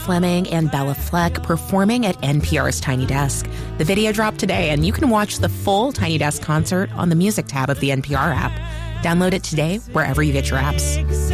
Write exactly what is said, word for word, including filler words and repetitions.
Fleming and Bella Fleck performing at N P R's Tiny Desk. The video dropped today, and you can watch the full Tiny Desk concert on the music tab of the N P R app. Download it today wherever you get your apps.